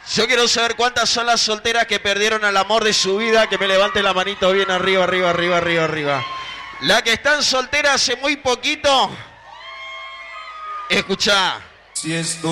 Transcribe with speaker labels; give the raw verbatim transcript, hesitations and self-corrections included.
Speaker 1: Yo quiero saber cuántas son las solteras que perdieron al amor de su vida. Que me levante la manito bien arriba, arriba, arriba, arriba, arriba. La que están solteras hace muy poquito. Escuchá.
Speaker 2: Si esto